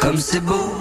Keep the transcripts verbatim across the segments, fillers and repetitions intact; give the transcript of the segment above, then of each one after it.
comme c'est beau.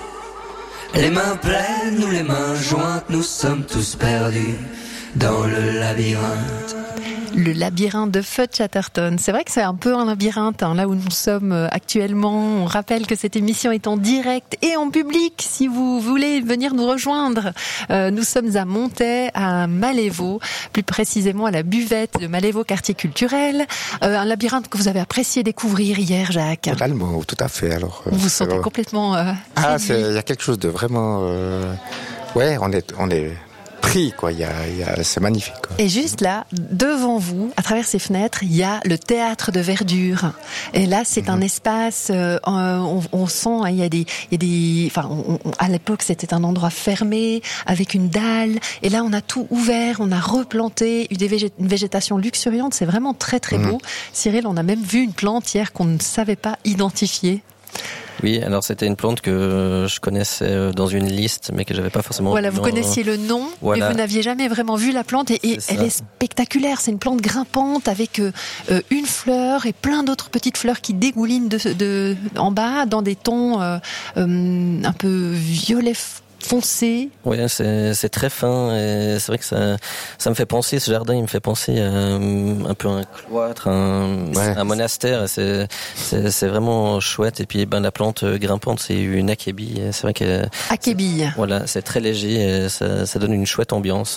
Les mains pleines ou les mains jointes, nous sommes tous perdus dans le labyrinthe. Le labyrinthe de Fudd Chatterton. C'est vrai que c'est un peu un labyrinthe, hein, là où nous sommes actuellement. On rappelle que cette émission est en direct et en public. Si vous voulez venir nous rejoindre, euh, nous sommes à Montaix, à Malévo, plus précisément à la buvette de Malévo, quartier culturel. Euh, un labyrinthe que vous avez apprécié découvrir hier, Jacques. Totalement, tout à fait. Alors, vous vous sentez alors... complètement... Euh, ah, il y a quelque chose de vraiment... Euh... Ouais, on est... On est... pris, quoi. Il y a, il y a, c'est magnifique, quoi. Et juste là, devant vous, à travers ces fenêtres, il y a le théâtre de verdure. Et là, c'est mmh. un espace. Euh, on, on sent, hein, il y a des, il y a des. Enfin, on, on, à l'époque, c'était un endroit fermé avec une dalle. Et là, on a tout ouvert, on a replanté une, végé- une végétation luxuriante. C'est vraiment très très mmh. beau. Cyril, on a même vu une plante hier qu'on ne savait pas identifier. Oui, alors c'était une plante que je connaissais dans une liste, mais que j'avais pas forcément... Voilà, vous dans... connaissiez le nom, voilà. Mais vous n'aviez jamais vraiment vu la plante, et, et elle est spectaculaire. C'est une plante grimpante avec euh, une fleur et plein d'autres petites fleurs qui dégoulinent de, de, en bas dans des tons euh, euh, un peu violet foncé. Oui, c'est, c'est très fin, et c'est vrai que ça, ça me fait penser, ce jardin, il me fait penser à un peu un cloître, un, ouais. un monastère. C'est, c'est, c'est vraiment chouette. Et puis, ben, la plante grimpante, c'est une akébie. C'est vrai que... Akébie. Voilà, c'est très léger, et ça, ça donne une chouette ambiance.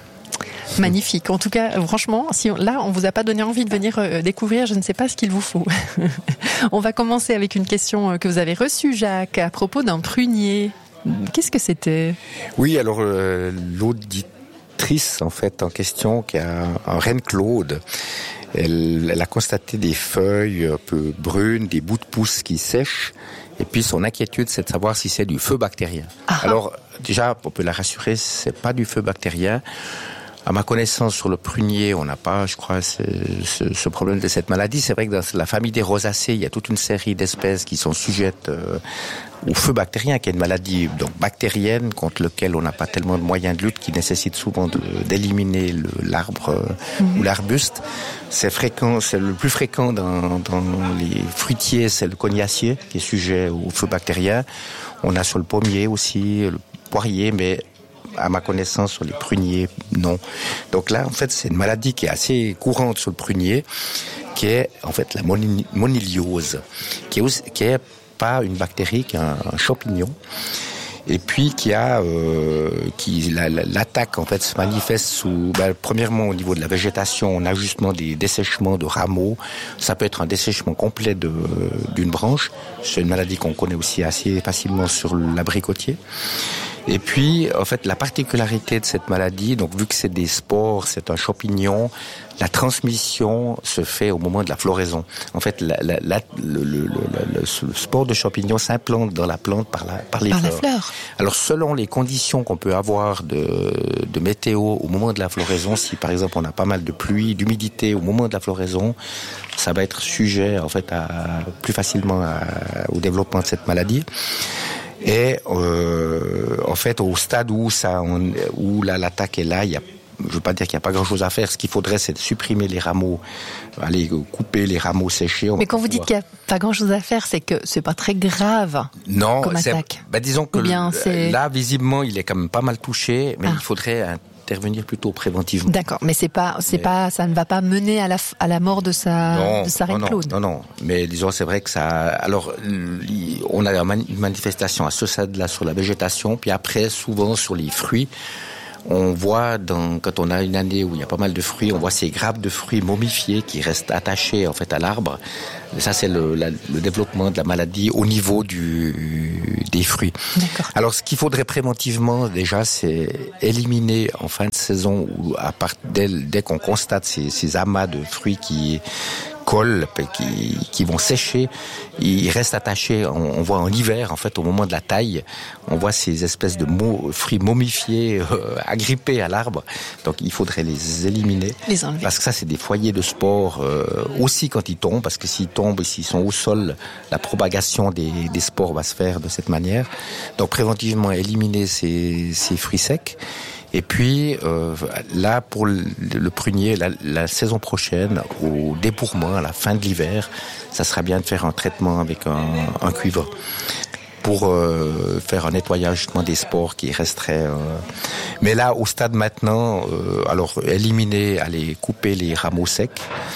Magnifique. En tout cas, franchement, si on, là, on vous a pas donné envie de venir euh, découvrir, je ne sais pas ce qu'il vous faut. On va commencer avec une question que vous avez reçue, Jacques, à propos d'un prunier. Qu'est-ce que c'était ? Oui, alors euh, l'auditrice en fait en question, qui a un, un reine Claude, elle, elle a constaté des feuilles un peu brunes, des bouts de pouce qui sèchent, et puis son inquiétude, c'est de savoir si c'est du feu bactérien. Ah. Alors déjà, on peut la rassurer, c'est pas du feu bactérien. À ma connaissance, sur le prunier, on n'a pas, je crois, ce, ce, ce problème de cette maladie. C'est vrai que dans la famille des rosacées, il y a toute une série d'espèces qui sont sujettes euh, au feu bactérien, qui est une maladie donc bactérienne contre laquelle on n'a pas tellement de moyens de lutte, qui nécessite souvent de, d'éliminer le, l'arbre euh, mmh. ou l'arbuste. C'est fréquent, c'est le plus fréquent dans, dans les fruitiers, c'est le cognacier qui est sujet au feu bactérien. On a sur le pommier aussi, le poirier, mais à ma connaissance, sur les pruniers, non. Donc là, en fait, c'est une maladie qui est assez courante sur le prunier, qui est, en fait, la moni- moniliose, qui est, aussi, qui est pas une bactérie, qui est un, un champignon, et puis qui a, euh, qui, la, la, l'attaque, en fait, se manifeste sous, ben, premièrement, au niveau de la végétation, en ajustement des dessèchements de rameaux. Ça peut être un dessèchement complet de, d'une branche. C'est une maladie qu'on connaît aussi assez facilement sur l'abricotier. Et puis, en fait, la particularité de cette maladie, donc vu que c'est des spores, c'est un champignon, la transmission se fait au moment de la floraison. En fait, la, la, la, le, le, le, le, le spore de champignon s'implante dans la plante par, la, par les par fleurs. La fleur. Alors, selon les conditions qu'on peut avoir de, de météo au moment de la floraison, si par exemple on a pas mal de pluie, d'humidité au moment de la floraison, ça va être sujet, en fait, à, plus facilement à, au développement de cette maladie. Et euh, en fait, au stade où ça, on, où là, l'attaque est là, il y a, je veux pas dire qu'il n'y a pas grand-chose à faire. Ce qu'il faudrait, c'est de supprimer les rameaux, aller couper les rameaux séchés. Mais quand vous dites qu'il n'y a pas grand-chose à faire, c'est que c'est pas très grave. Non, comme c'est, attaque. Ben disons que bien, le, là, visiblement, il est quand même pas mal touché, mais ah. il faudrait un intervenir plutôt préventivement. D'accord, mais c'est pas, c'est mais... pas, ça ne va pas mener à la, à la mort de sa, non, de sa reine non, Claude. Non, non, mais disons, c'est vrai que ça, alors, on a une manifestation à ce stade-là sur la végétation, puis après, souvent, sur les fruits. On voit, dans, quand on a une année où il y a pas mal de fruits, on voit ces grappes de fruits momifiés qui restent attachées en fait à l'arbre. Et ça, c'est le, la, le développement de la maladie au niveau du, des fruits. D'accord. Alors, ce qu'il faudrait préventivement déjà, c'est éliminer en fin de saison ou à part dès, dès qu'on constate ces, ces amas de fruits qui collent, qui, qui vont sécher, ils restent attachés. On, on voit en hiver, en fait, au moment de la taille, on voit ces espèces de mo, fruits momifiés, euh, agrippés à l'arbre. Donc, il faudrait les éliminer. Les enlever. Parce que ça, c'est des foyers de spores, euh, aussi quand ils tombent, parce que s'ils tombent et s'ils sont au sol, la propagation des, des spores va se faire de cette manière. Donc, préventivement, éliminer ces, ces fruits secs. Et puis, euh, là, pour le, le prunier, la, la saison prochaine, au débourrement, à la fin de l'hiver, ça sera bien de faire un traitement avec un, un cuivre. pour euh, faire un nettoyage des spores qui resterait. Euh... Mais là, au stade maintenant, euh, alors éliminer, aller couper les rameaux secs.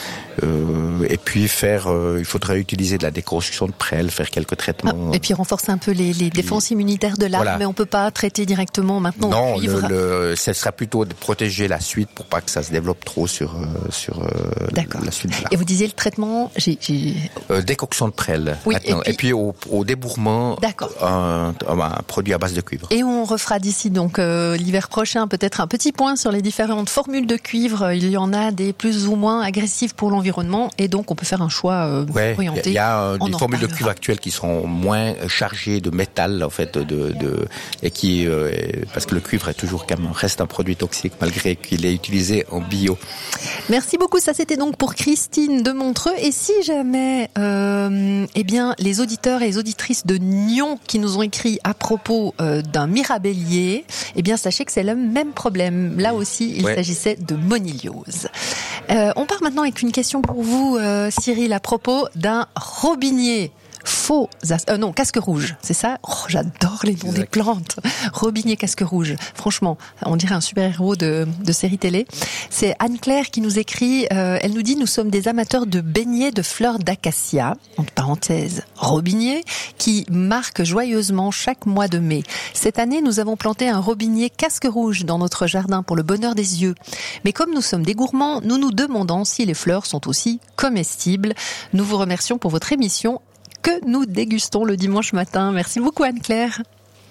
Euh, et puis faire, euh, il faudrait utiliser de la décortication de prêle, faire quelques traitements. Ah, et puis renforcer un peu les, les défenses immunitaires de l'arbre, voilà. Mais on peut pas traiter directement maintenant. Non, au cuivre. Le, le, ce sera plutôt de protéger la suite pour pas que ça se développe trop sur sur euh, la suite de l'arbre. Et vous disiez le traitement, j'ai, j'ai... Euh, décoction de prêle. Oui, maintenant. Et puis, et puis au, au débourrement, un, un produit à base de cuivre. Et on refera d'ici donc euh, l'hiver prochain peut-être un petit point sur les différentes formules de cuivre. Il y en a des plus ou moins agressives pour l'environnement. Et donc on peut faire un choix euh, ouais, orienté. Il y a euh, des formules de cuivre actuelles qui sont moins chargées de métal en fait, de, de et qui euh, parce que le cuivre est toujours quand même reste un produit toxique malgré qu'il est utilisé en bio. Merci beaucoup. Ça c'était donc pour Christine de Montreux. Et si jamais, euh, eh bien les auditeurs et les auditrices de Nyon qui nous ont écrit à propos euh, d'un mirabellier, eh bien sachez que c'est le même problème. Là aussi, il ouais. s'agissait de moniliose. Euh, on part maintenant avec une question pour vous, euh, Cyril, à propos d'un robinier. Faux, euh, non, casque rouge, c'est ça? Oh, j'adore les noms exact. Des plantes. Robinier casque rouge. Franchement, on dirait un super-héros de, de série télé. C'est Anne-Claire qui nous écrit, euh, elle nous dit, nous sommes des amateurs de beignets de fleurs d'acacia, entre parenthèses, robinier, qui marquent joyeusement chaque mois de mai. Cette année, nous avons planté un robinier casque rouge dans notre jardin pour le bonheur des yeux. Mais comme nous sommes des gourmands, nous nous demandons si les fleurs sont aussi comestibles. Nous vous remercions pour votre émission que nous dégustons le dimanche matin. Merci beaucoup Anne-Claire.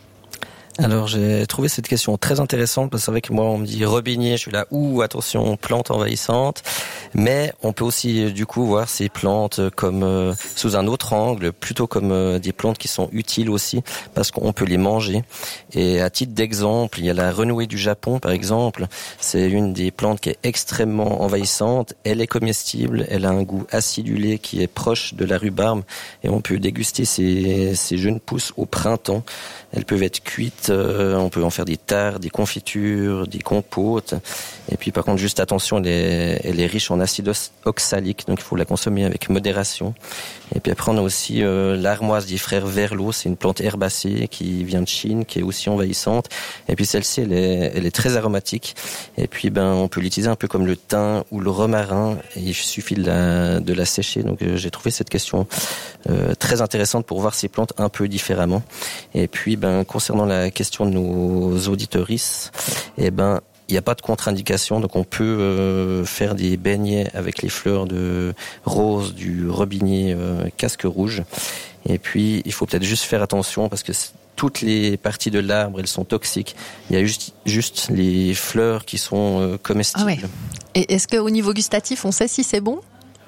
Alors j'ai trouvé cette question très intéressante parce que c'est vrai que moi on me dit robinier, je suis là, ouh attention, plante envahissante, mais on peut aussi du coup voir ces plantes comme euh, sous un autre angle, plutôt comme euh, des plantes qui sont utiles aussi parce qu'on peut les manger. Et à titre d'exemple, il y a la renouée du Japon par exemple, c'est une des plantes qui est extrêmement envahissante, elle est comestible, elle a un goût acidulé qui est proche de la rhubarbe et on peut déguster ces, ces jeunes pousses au printemps. Elles peuvent être cuites, euh, on peut en faire des tartes, des confitures, des compotes. Et puis par contre, juste attention, elle est, elle est riche en acide oxalique, donc il faut la consommer avec modération. Et puis après, on a aussi euh, l'armoise des frères Verlot, c'est une plante herbacée qui vient de Chine, qui est aussi envahissante. Et puis celle-ci, elle est, elle est très aromatique. Et puis ben, on peut l'utiliser un peu comme le thym ou le romarin. Et il suffit de la, de la sécher. Donc euh, j'ai trouvé cette question euh, très intéressante pour voir ces plantes un peu différemment. Et puis ben, concernant la question de nos auditorices, eh ben, il n'y a pas de contre-indication, donc on peut euh, faire des beignets avec les fleurs de rose du robinier euh, casque rouge. Et puis, il faut peut-être juste faire attention parce que toutes les parties de l'arbre, elles sont toxiques. Il y a juste, juste les fleurs qui sont euh, comestibles. Ah ouais. Et est-ce qu'au niveau gustatif, on sait si c'est bon ?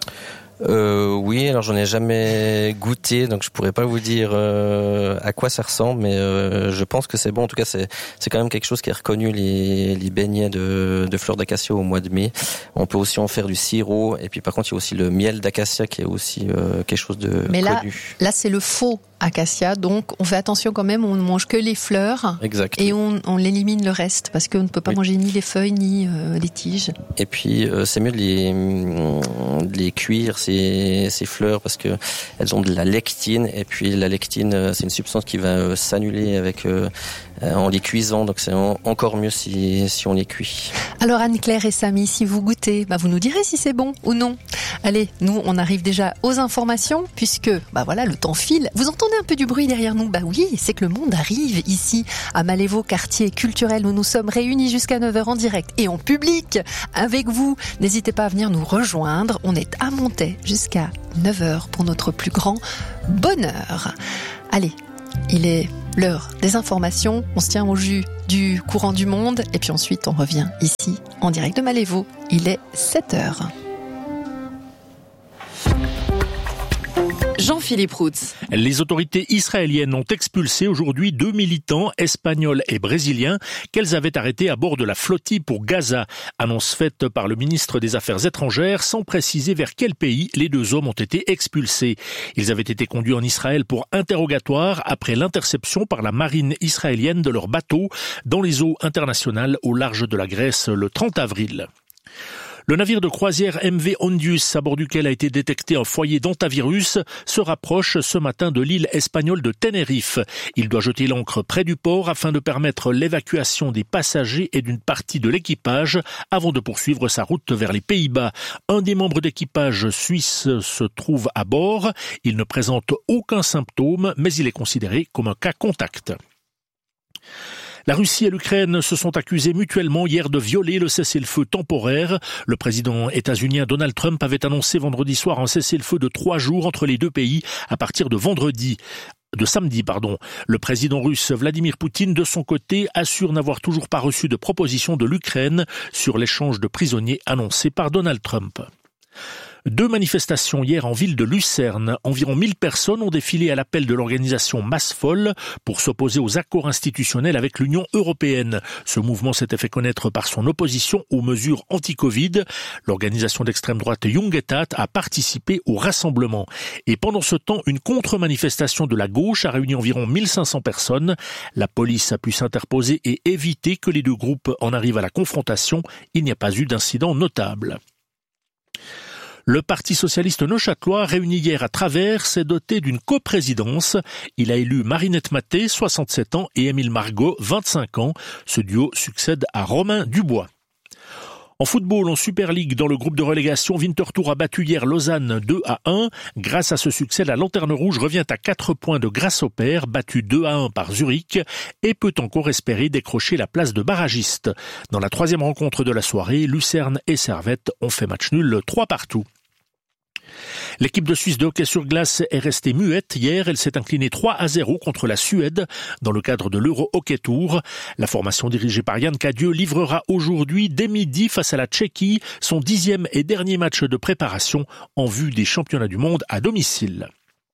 Euh, oui, alors j'en ai jamais goûté, donc je pourrais pas vous dire euh, à quoi ça ressemble, mais euh, je pense que c'est bon. En tout cas, c'est c'est quand même quelque chose qui est reconnu, les les beignets de de fleurs d'acacia au mois de mai. On peut aussi en faire du sirop, et puis par contre, il y a aussi le miel d'acacia qui est aussi euh, quelque chose de mais là, connu. Là, c'est le faux acacia, donc on fait attention quand même. On ne mange que les fleurs, exact. Et on on élimine le reste parce qu'on ne peut pas oui. manger ni les feuilles ni euh, les tiges. Et puis euh, c'est mieux de les de les cuire. C'est Ces, ces fleurs parce que elles ont de la lectine et puis la lectine c'est une substance qui va s'annuler avec euh, en les cuisant, donc c'est en, encore mieux si si on les cuit. Alors Anne-Claire et Samy, si vous goûtez, bah vous nous direz si c'est bon ou non. Allez, nous on arrive déjà aux informations puisque bah voilà le temps file. Vous entendez un peu du bruit derrière nous ? Bah oui, c'est que le monde arrive ici à Malévo, quartier culturel où nous sommes réunis jusqu'à neuf heures en direct et en public avec vous. N'hésitez pas à venir nous rejoindre. On est à Montaix jusqu'à neuf heures pour notre plus grand bonheur. Allez, il est l'heure des informations. On se tient au jus du courant du monde et puis ensuite on revient ici en direct de Malévo. Il est sept heures. Jean-Philippe Routz. Les autorités israéliennes ont expulsé aujourd'hui deux militants espagnols et brésiliens qu'elles avaient arrêtés à bord de la flottille pour Gaza. Annonce faite par le ministre des Affaires étrangères sans préciser vers quel pays les deux hommes ont été expulsés. Ils avaient été conduits en Israël pour interrogatoire après l'interception par la marine israélienne de leur bateau dans les eaux internationales au large de la Grèce le trente avril. Le navire de croisière M V Ondius, à bord duquel a été détecté un foyer d'hantavirus, se rapproche ce matin de l'île espagnole de Tenerife. Il doit jeter l'ancre près du port afin de permettre l'évacuation des passagers et d'une partie de l'équipage avant de poursuivre sa route vers les Pays-Bas. Un des membres d'équipage suisse se trouve à bord. Il ne présente aucun symptôme, mais il est considéré comme un cas contact. La Russie et l'Ukraine se sont accusés mutuellement hier de violer le cessez-le-feu temporaire. Le président états-unien Donald Trump avait annoncé vendredi soir un cessez-le-feu de trois jours entre les deux pays à partir de vendredi. De samedi, pardon. Le président russe Vladimir Poutine, de son côté, assure n'avoir toujours pas reçu de proposition de l'Ukraine sur l'échange de prisonniers annoncé par Donald Trump. Deux manifestations hier en ville de Lucerne. Environ mille personnes ont défilé à l'appel de l'organisation Massfolle pour s'opposer aux accords institutionnels avec l'Union européenne. Ce mouvement s'était fait connaître par son opposition aux mesures anti-Covid. L'organisation d'extrême droite Jungetat a participé au rassemblement. Et pendant ce temps, une contre-manifestation de la gauche a réuni environ mille cinq cents personnes. La police a pu s'interposer et éviter que les deux groupes en arrivent à la confrontation. Il n'y a pas eu d'incident notable. Le Parti socialiste neuchâtelois, réuni hier à Travers, s'est doté d'une coprésidence. Il a élu Marinette Maté, soixante-sept ans, et Émile Margot, vingt-cinq ans. Ce duo succède à Romain Dubois. En football, en Super League, dans le groupe de relégation, Winterthur a battu hier Lausanne deux à un. Grâce à ce succès, la Lanterne Rouge revient à quatre points de Grasshopper, battu deux à un par Zurich, et peut encore espérer décrocher la place de barragiste. Dans la troisième rencontre de la soirée, Lucerne et Servette ont fait match nul trois partout. L'équipe de Suisse de hockey sur glace est restée muette hier. Elle s'est inclinée trois à zéro contre la Suède dans le cadre de l'Euro Hockey Tour. La formation dirigée par Yann Cadieux livrera aujourd'hui dès midi face à la Tchéquie son dixième et dernier match de préparation en vue des championnats du monde à domicile.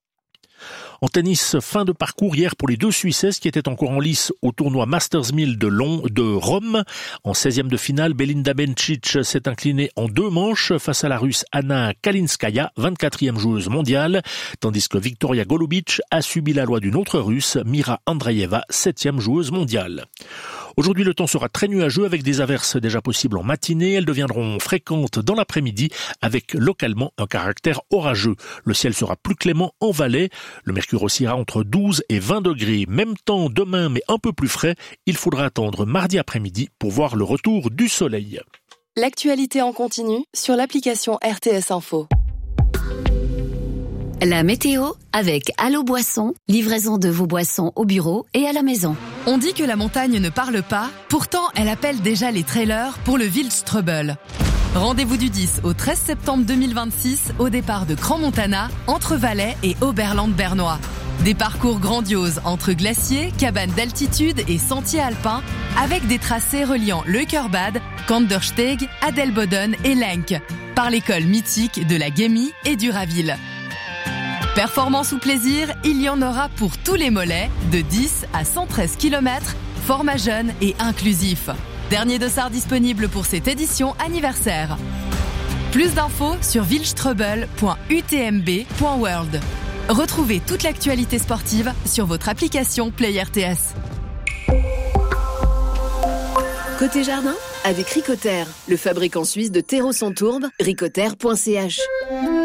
En tennis, fin de parcours hier pour les deux Suissesses qui étaient encore en lice au tournoi Masters mille de, Long, de Rome. En seizième de finale, Belinda Bencic s'est inclinée en deux manches face à la Russe Anna Kalinskaya, vingt-quatrième joueuse mondiale, tandis que Victoria Golubic a subi la loi d'une autre Russe, Mira Andreeva, septième joueuse mondiale. Aujourd'hui, le temps sera très nuageux avec des averses déjà possibles en matinée. Elles deviendront fréquentes dans l'après-midi avec localement un caractère orageux. Le ciel sera plus clément en Valais. Le mercure oscillera entre douze et vingt degrés. Même temps demain, mais un peu plus frais. Il faudra attendre mardi après-midi pour voir le retour du soleil. L'actualité en continu sur l'application R T S Info. La météo avec Allo Boisson, livraison de vos boissons au bureau et à la maison. On dit que la montagne ne parle pas, pourtant elle appelle déjà les trailers pour le Wildstrubel. Rendez-vous du dix au treize septembre deux mille vingt-six au départ de Crans-Montana, entre Valais et Oberland-Bernois. Des parcours grandioses entre glaciers, cabanes d'altitude et sentiers alpins avec des tracés reliant Leukerbad, Kandersteg, Adelboden et Lenk par l'école mythique de la Gemmi et du Raville. Performance ou plaisir, il y en aura pour tous les mollets, de dix à cent treize kilomètres, format jeune et inclusif. Dernier dossard disponible pour cette édition anniversaire. Plus d'infos sur wildstrubel point u t m b point world. Retrouvez toute l'actualité sportive sur votre application Play R T S. Côté jardin, avec Ricotter, le fabricant suisse de terreau sans tourbe, ricotter point c h.